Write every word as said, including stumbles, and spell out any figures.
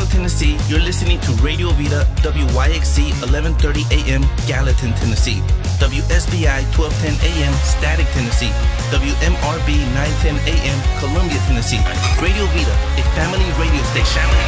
Nashville, Tennessee, you're listening to Radio Vida, W Y X C eleven thirty A M, Gallatin, Tennessee. W S B I twelve ten A M, Static, Tennessee. W M R B nine ten A M, Columbia, Tennessee. Radio Vida, a family radio station.